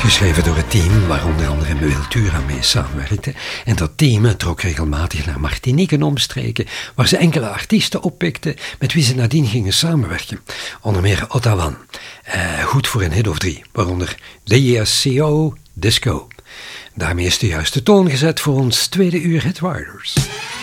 Geschreven door het team waar onder andere Wiltura mee samenwerkte. En dat team trok regelmatig naar Martinique en omstreken, waar ze enkele artiesten oppikten met wie ze nadien gingen samenwerken. Onder meer Ottawa. Goed voor een hit of 3, waaronder DSCO Disco. Daarmee is de juiste toon gezet voor ons tweede uur Hit Riders.